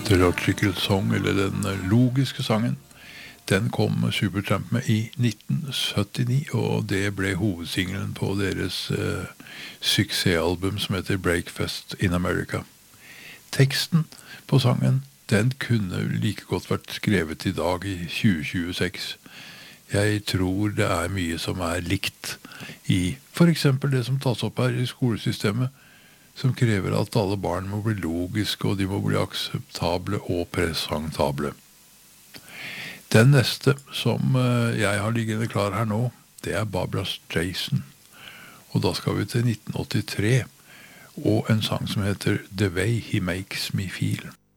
The Logical Song, eller den logiske sangen, den kom Supertramp med i 1979, og det ble hovedsingelen på deres suksessalbum som heter Breakfast in America. Teksten på sangen, den kunne like godt vært skrevet i dag i 2026. Jeg tror det mye som likt i for eksempel det som tas opp her i skolesystemet, som krever at alle barn må bli logiske, og de må bli akseptable og presentable. Den neste som jeg har liggende klar her nå, det Barbra Streisand. Og da skal vi til 1983, og en sang som heter The Way He Makes Me Feel.